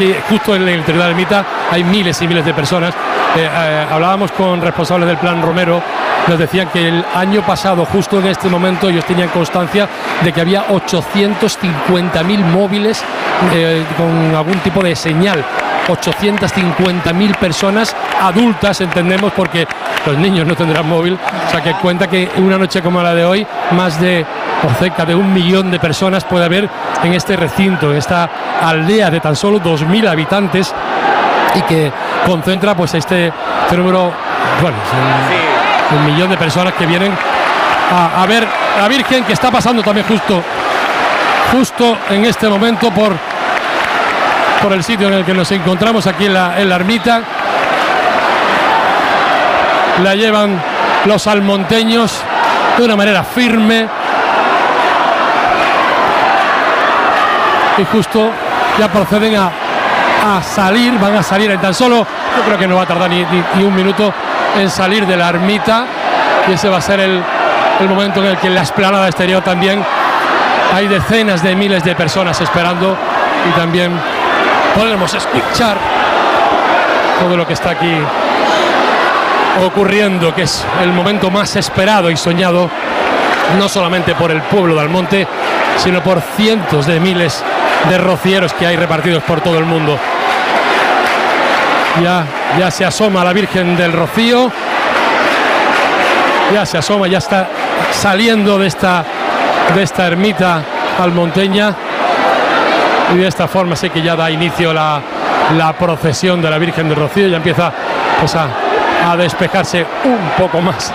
aquí justo en el interior de la ermita hay miles y miles de personas. Hablábamos con responsables del Plan Romero, nos decían que el año pasado, justo en este momento, ellos tenían constancia de que había 850.000 móviles con algún tipo de señal. 850.000 personas adultas, entendemos, porque los niños no tendrán móvil. O sea, que cuenta que una noche como la de hoy, más de o cerca de 1 millón de personas puede haber en este recinto, en esta aldea de tan solo 2.000 habitantes, y que concentra pues este número, bueno, 1 millón de personas que vienen a ver a la Virgen, que está pasando también justo en este momento por el sitio en el que nos encontramos aquí en la ermita. La llevan los almonteños de una manera firme, y justo ya proceden a salir, van a salir en tan solo, yo creo que no va a tardar ni 1 minuto en salir de la ermita, y ese va a ser el momento en el que en la explanada exterior también hay decenas de miles de personas esperando, y también podemos escuchar todo lo que está aquí ocurriendo, que es el momento más esperado y soñado, no solamente por el pueblo de Almonte, sino por cientos de miles de rocieros que hay repartidos por todo el mundo. Ya se asoma la Virgen del Rocío, ya se asoma, ya está saliendo de esta ermita almonteña, y de esta forma sí que ya da inicio la procesión de la Virgen del Rocío. Ya empieza pues a despejarse un poco más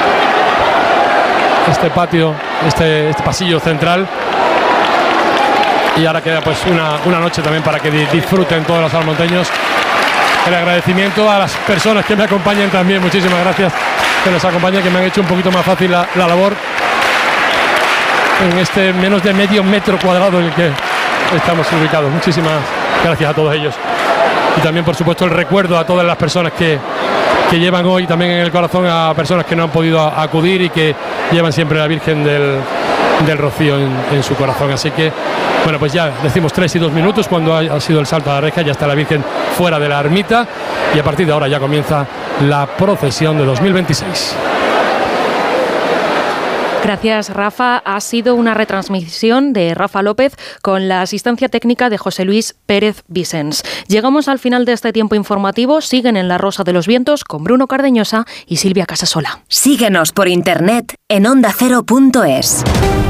este patio, este pasillo central, y ahora queda pues una noche también para que disfruten todos los almonteños. El agradecimiento a las personas que me acompañan también, muchísimas gracias, que nos acompañan, que me han hecho un poquito más fácil la labor en este menos de medio metro cuadrado en el que estamos ubicados. Muchísimas gracias a todos ellos, y también por supuesto el recuerdo a todas las personas que llevan hoy también en el corazón a personas que no han podido acudir y que llevan siempre a la Virgen del Rocío en su corazón. Así que bueno, pues ya decimos 3 y 2 minutos cuando ha sido el salto a la reja, ya está la Virgen fuera de la ermita, y a partir de ahora ya comienza la procesión de 2026. Gracias, Rafa. Ha sido una retransmisión de Rafa López con la asistencia técnica de José Luis Pérez Vicens. Llegamos al final de este tiempo informativo. Siguen en La Rosa de los Vientos con Bruno Cardeñosa y Silvia Casasola. Síguenos por internet en ondacero.es.